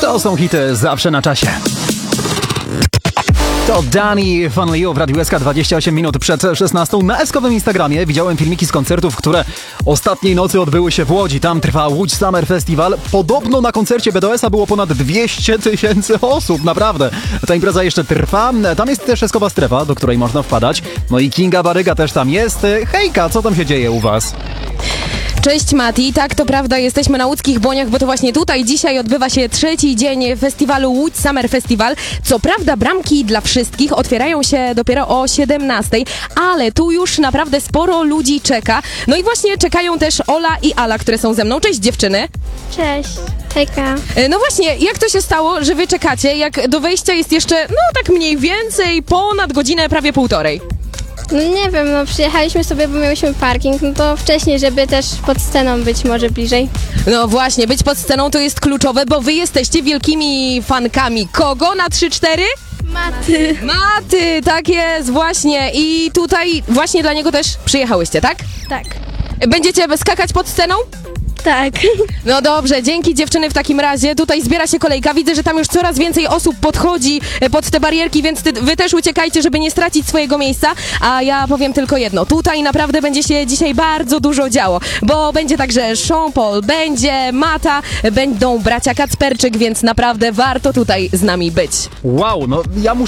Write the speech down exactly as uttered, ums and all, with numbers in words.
To są hity zawsze na czasie. To Dani Fan Leo w Radiu S K dwadzieścia osiem minut przed szesnastą. Na eskowym Instagramie widziałem filmiki z koncertów, które ostatniej nocy odbyły się w Łodzi. Tam trwa Łódź Summer Festival. Podobno na koncercie B D S a było ponad dwieście tysięcy osób. Naprawdę. Ta impreza jeszcze trwa. Tam jest też eskowa strefa, do której można wpadać. No i Kinga Baryga też tam jest. Hejka, co tam się dzieje u was? Cześć Mati, tak to prawda, jesteśmy na łódzkich Błoniach, bo to właśnie tutaj dzisiaj odbywa się trzeci dzień festiwalu Łódź Summer Festival. Co prawda bramki dla wszystkich otwierają się dopiero o siedemnastej, ale tu już naprawdę sporo ludzi czeka. No i właśnie czekają też Ola i Ala, które są ze mną. Cześć dziewczyny. Cześć, hejka. No właśnie, jak to się stało, że wy czekacie, jak do wejścia jest jeszcze, no tak mniej więcej ponad godzinę, prawie półtorej? No nie wiem, no przyjechaliśmy sobie, bo mieliśmy parking, no to wcześniej, żeby też pod sceną być może bliżej. No właśnie, być pod sceną to jest kluczowe, bo wy jesteście wielkimi fankami. Kogo na trzy cztery? Maty. Maty, tak jest, właśnie. I tutaj właśnie dla niego też przyjechałyście, tak? Tak. Będziecie skakać pod sceną? Tak. No dobrze, dzięki dziewczyny w takim razie. Tutaj zbiera się kolejka. Widzę, że tam już coraz więcej osób podchodzi pod te barierki, więc ty, wy też uciekajcie, żeby nie stracić swojego miejsca. A ja powiem tylko jedno. Tutaj naprawdę będzie się dzisiaj bardzo dużo działo, bo będzie także Sean Paul, będzie Mata, będą bracia Kacperczyk, więc naprawdę warto tutaj z nami być. Wow, no ja muszę